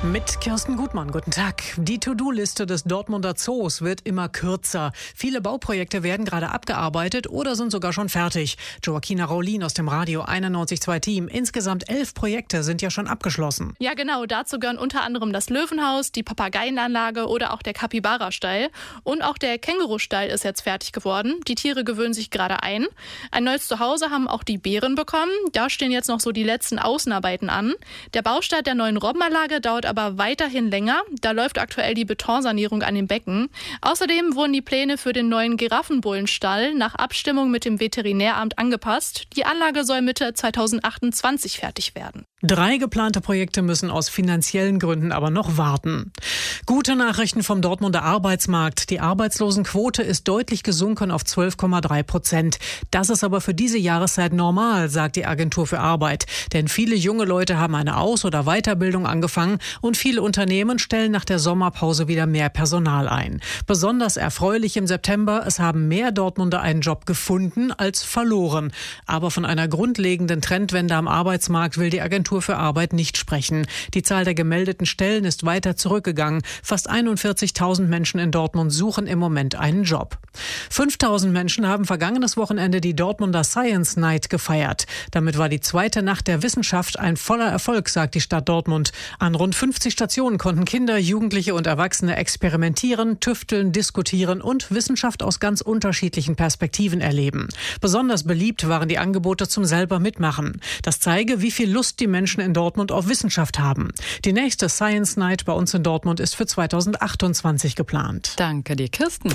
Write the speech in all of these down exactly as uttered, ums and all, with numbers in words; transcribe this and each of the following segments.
Mit Kirsten Gutmann, guten Tag. Die To-Do-Liste des Dortmunder Zoos wird immer kürzer. Viele Bauprojekte werden gerade abgearbeitet oder sind sogar schon fertig. Joaquina Raulin aus dem Radio einundneunzig Komma zwei Team. Insgesamt elf Projekte sind ja schon abgeschlossen. Ja genau, dazu gehören unter anderem das Löwenhaus, die Papageienanlage oder auch der Capybara-Stall. Und auch der Känguru-Stall ist jetzt fertig geworden. Die Tiere gewöhnen sich gerade ein. Ein neues Zuhause haben auch die Bären bekommen. Da stehen jetzt noch so die letzten Außenarbeiten an. Der Baustart der neuen Robbenanlage dauert aber aber weiterhin länger. Da läuft aktuell die Betonsanierung an den Becken. Außerdem wurden die Pläne für den neuen Giraffenbullenstall nach Abstimmung mit dem Veterinäramt angepasst. Die Anlage soll Mitte zweitausendachtundzwanzig fertig werden. Drei geplante Projekte müssen aus finanziellen Gründen aber noch warten. Gute Nachrichten vom Dortmunder Arbeitsmarkt. Die Arbeitslosenquote ist deutlich gesunken auf zwölf Komma drei Prozent. Das ist aber für diese Jahreszeit normal, sagt die Agentur für Arbeit. Denn viele junge Leute haben eine Aus- oder Weiterbildung angefangen und viele Unternehmen stellen nach der Sommerpause wieder mehr Personal ein. Besonders erfreulich im September, es haben mehr Dortmunder einen Job gefunden als verloren. Aber von einer grundlegenden Trendwende am Arbeitsmarkt will die Agentur für Arbeit nicht sprechen. Die Zahl der gemeldeten Stellen ist weiter zurückgegangen. Fast einundvierzigtausend Menschen in Dortmund suchen im Moment einen Job. fünftausend Menschen haben vergangenes Wochenende die Dortmunder Science Night gefeiert. Damit war die zweite Nacht der Wissenschaft ein voller Erfolg, sagt die Stadt Dortmund. An rund fünfzig Stationen konnten Kinder, Jugendliche und Erwachsene experimentieren, tüfteln, diskutieren und Wissenschaft aus ganz unterschiedlichen Perspektiven erleben. Besonders beliebt waren die Angebote zum selber mitmachen. Das zeige, wie viel Lust die Menschen in Dortmund auf Wissenschaft haben. Die nächste Science Night bei uns in Dortmund ist für zweitausendachtundzwanzig geplant. Danke dir, Kirsten.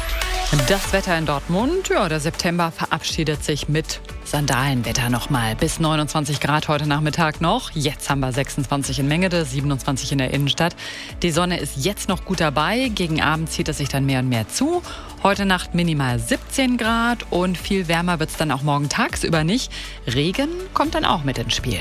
Das Wetter in Dortmund, ja, der September verabschiedet sich mit Sandalenwetter nochmal. Bis neunundzwanzig Grad heute Nachmittag noch. Jetzt haben wir sechsundzwanzig in Mengede, siebenundzwanzig in der Innenstadt. Die Sonne ist jetzt noch gut dabei. Gegen Abend zieht es sich dann mehr und mehr zu. Heute Nacht minimal siebzehn Grad und viel wärmer wird es dann auch morgen tagsüber nicht. Regen kommt dann auch mit ins Spiel.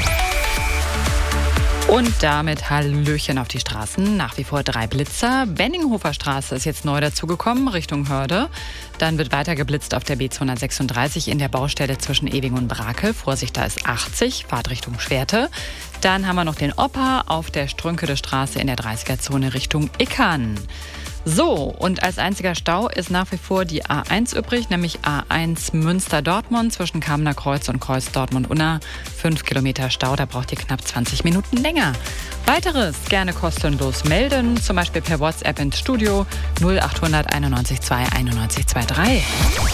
Und damit Hallöchen auf die Straßen. Nach wie vor drei Blitzer. Benninghofer Straße ist jetzt neu dazugekommen, Richtung Hörde. Dann wird weiter geblitzt auf der B zweihundertsechsunddreißig in der Baustelle zwischen Ewing und Brakel. Vorsicht, da ist achtzig, Fahrt Richtung Schwerte. Dann haben wir noch den Opa auf der Strünkede Straße in der dreißiger-Zone Richtung Ickern. So, und als einziger Stau ist nach wie vor die A eins übrig, nämlich A eins Münster-Dortmund zwischen Kamener Kreuz und Kreuz Dortmund-Unna. Fünf Kilometer Stau, da braucht ihr knapp zwanzig Minuten länger. Weiteres gerne kostenlos melden, zum Beispiel per WhatsApp ins Studio null achthundert einundneunzig zwei einundneunzig drei.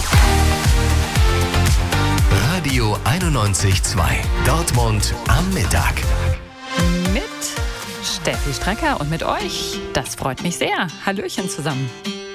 Radio einundneunzig Komma zwei, Dortmund am Mittag. Mit Steffi Strecker und mit euch. Das freut mich sehr. Hallöchen zusammen.